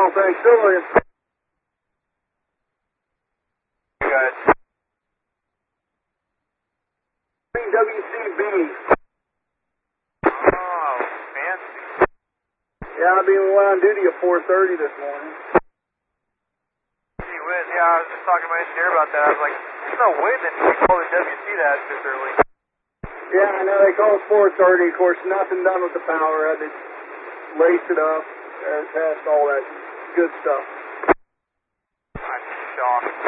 Well, thanks. Still with you. Good. WCB. Oh, fancy. Yeah, we went on duty at 4:30 this morning. Gee whiz, yeah, I was just talking to my engineer about that. I was like, there's no way that they call the WC that this early. Yeah, I know. They called 4:30. Of course, nothing done with the power. I had to lace it up, test, all that good stuff. I'm shocked.